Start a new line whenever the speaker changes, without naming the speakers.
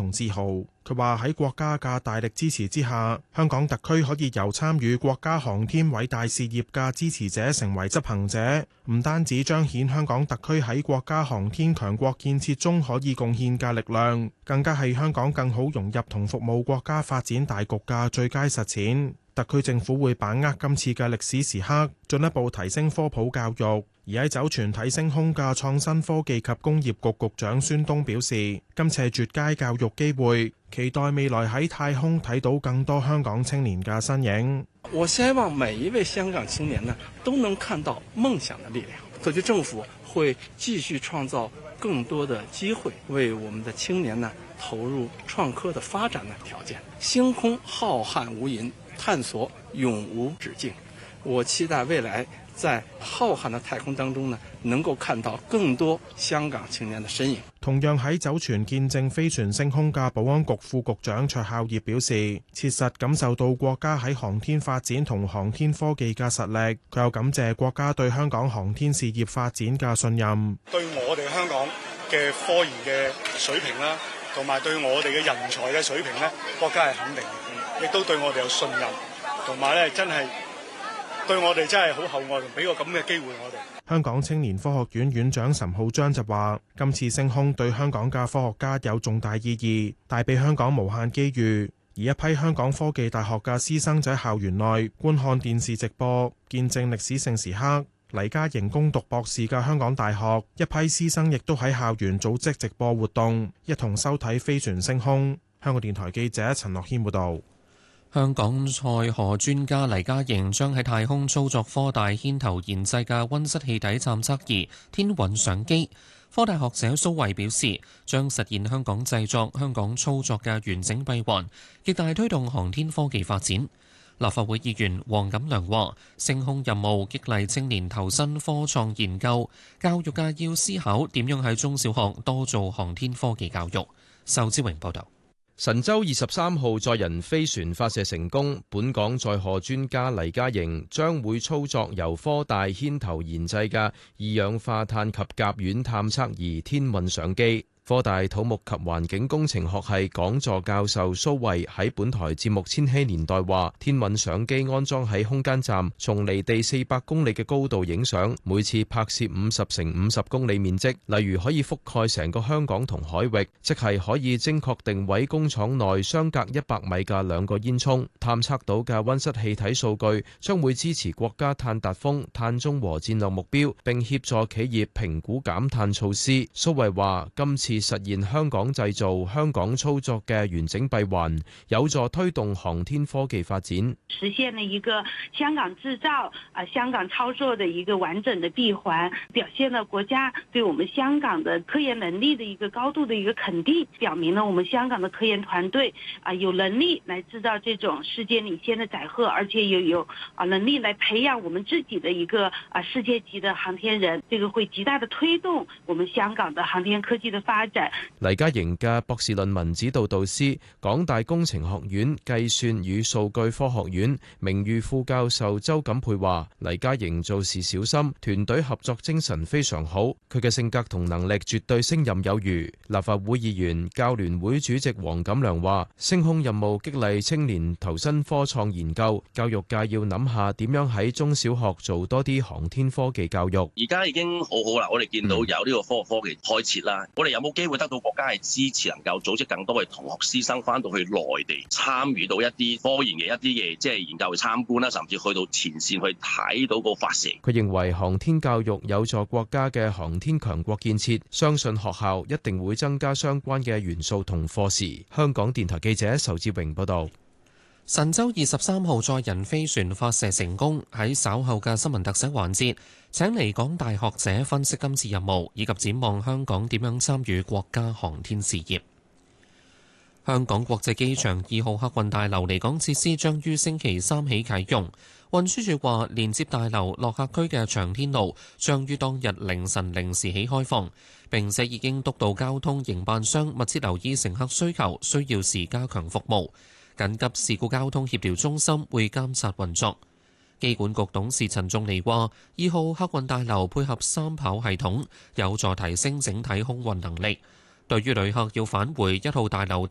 同自豪。佢話喺國家嘅大力支持之下，香港特區可以由參與國家航天偉大事業嘅支持者成為執行者，唔單止彰顯香港特區喺國家航天強國建設中可以貢獻嘅力量，更加係香港更好融入同服務國家發展大局嘅最佳實踐。特區政府會把握今次嘅歷史時刻，進一步提升科普教育。而喺走全體升空嘅創新科技及工業局局長孫東表示，今次係絕佳教育機會，期待未來喺太空睇到更多香港青年嘅身影。
我希望每一位香港青年呢，都能看到夢想的力量。特區政府會繼續創造更多的機會，為我們的青年呢投入創科的發展的條件。星空浩瀚無垠，探索永無止境。我期待未來在浩瀚的太空當中呢，能夠看到更多香港青年的身影。
同樣喺酒泉見證飛船升空嘅保安局副局長卓孝業表示，切實感受到國家喺航天發展同航天科技嘅實力。佢又感謝國家對香港航天事業發展嘅信任，
對我哋香港嘅科研嘅水平啦，同埋對我哋嘅人才嘅水平呢，國家係肯定，亦都對我哋有信任，同埋咧真係對我哋真係好厚愛，同俾個咁嘅機會我哋。
香港青年科學院院長岑浩章就話，今次升空對香港嘅科學家有重大意義，帶俾香港無限機遇。而一批香港科技大學嘅師生在校園內觀看電視直播，見證歷史性時刻。黎嘉瑩攻讀博士嘅香港大學一批師生亦都喺校園組織直播活動，一同收睇飛船升空。香港電台記者陳樂軒報導。
香港賽河專家黎嘉瑩將喺太空操作科大牽頭研製嘅溫室氣體探測儀天韻相機。科大學者蘇慧表示，將實現香港製作、香港操作嘅完整閉環，極大推動航天科技發展。立法會議員黃錦良話，升空任務激勵青年投身科創研究，教育界要思考點樣喺中小學多做航天科技教育。仇志榮報導。
神舟23號載人飛船發射成功，本港載荷專家黎嘉瑩將會操作由科大牽頭研製嘅二氧化碳及甲烷探測儀天韻相機。科大土木及環境工程學系講座教授蘇慧喺本台節目《千禧年代》話，天韻相機安裝喺空間站，從離地400公里嘅高度影相，每次拍攝50乘50公里面積，例如可以覆蓋成個香港同海域，即係可以精確定位工廠內相隔100米嘅兩個煙囪。探測到嘅溫室氣體數據將會支持國家碳達峰、碳中和戰略目標，並協助企業評估減碳措施。蘇慧話，今次實現香港製造、香港操作嘅完整閉環，有助推動航天科技發展，
實現了一個香港製造、香港操作的一個完整的閉環，表現了國家對我們香港的科研能力的一個高度的一個肯定，表明了我們香港的科研團隊有能力來製造這種世界領先的載荷，而且又有能力來培養我們自己的一個世界級的航天人，這個會極大的推動我們香港的航天科技的發展。
黎嘉瑩嘅博士論文指導導師，港大工程學院計算與數據科學院名譽副教授周錦佩話，黎嘉瑩做事小心，團隊合作精神非常好，佢嘅性格同能力絕對勝任有餘。立法會議員教聯會主席黃錦良話，升空任務激勵青年投身科創研究，教育界要諗下點樣喺中小學做多啲航天科技教育。
而家已經好好啦，我哋見到有呢個科技開設啦，我哋有冇機會得到國家係支持，能夠組織更多嘅同學師生翻到去內地參與到一啲科研嘅一啲嘅即係研究去參觀啦，甚至去到前線去睇到個發射。
佢認為航天教育有助國家嘅航天強國建設，相信學校一定會增加相關嘅元素同課時。香港電台記者仇志榮報道。
神舟23號載人飛船發射成功，喺稍後嘅新聞特寫環節，請嚟港大學者分析今次任務，以及展望香港點樣參與國家航天事業。香港國際機場2號客運大樓離港設施將於星期三起啟用。運輸署話，連接大樓落客區嘅長天路將於當日凌晨0時起開放，並且已經督導交通營辦商密切留意乘客需求，需要時加強服務。緊急事故交通協調中心會監察運作。機管局董事陳仲尼話，2號客運大樓配合三跑系統，有助提升整體空運能力。對於旅客要返回1號大樓